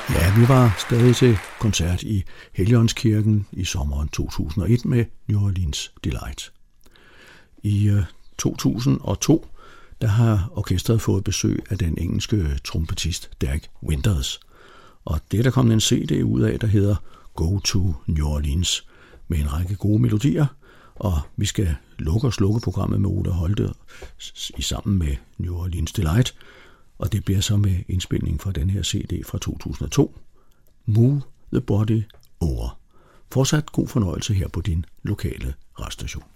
Ja, vi var stadig til koncert i Helligåndskirken i sommeren 2001 med New Orleans Delight. I 2002 der har orkestret fået besøg af den engelske trompetist Derek Winters. Og det er der kommet en CD ud af, der hedder Go to New Orleans, med en række gode melodier. Og vi skal lukke og slukke programmet med Oda Holte sammen med New Orleans Delight. Og det bliver så med indspilning fra den her CD fra 2002. Move the Body Over. Fortsat god fornøjelse her på din lokale radiostation.